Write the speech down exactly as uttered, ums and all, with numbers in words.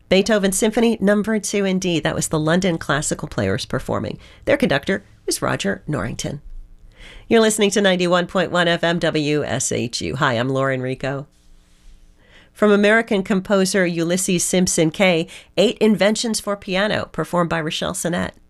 Beethoven Symphony Number two in D. That was the London Classical Players performing. Their conductor was Roger Norrington. You're listening to ninety-one point one F M W S H U. Hi, I'm Lauren Rico. From American composer Ulysses Simpson Kay, Eight Inventions for Piano, performed by Rochelle Sinnett.